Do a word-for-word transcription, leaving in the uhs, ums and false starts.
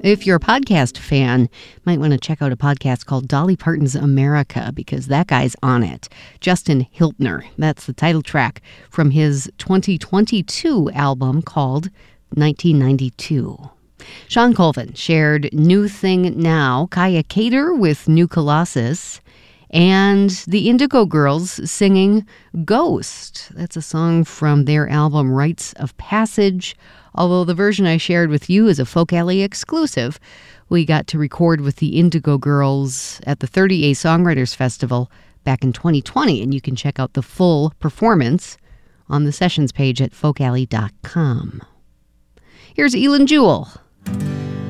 If you're a podcast fan, you might want to check out a podcast called Dolly Parton's America, because that guy's on it. Justin Hiltner, that's the title track from his twenty twenty-two album called nineteen ninety-two. Sean Colvin shared New Thing Now, Kaya Cater with New Colossus, and the Indigo Girls singing Ghost. That's a song from their album Rites of Passage. Although the version I shared with you is a Folk Alley exclusive, we got to record with the Indigo Girls at the thirty A Songwriters Festival back in twenty twenty, and you can check out the full performance on the sessions page at folk alley dot com. Here's Elin Jewell